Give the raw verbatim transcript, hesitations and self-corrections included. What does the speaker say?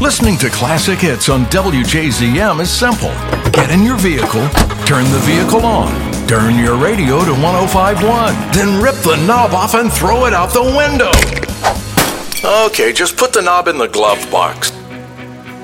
Listening to classic hits on W J Z M is simple. Get in your vehicle, turn the vehicle on, turn your radio to one oh five point one, then rip the knob off and throw it out the window. Okay, just put the knob in the glove box.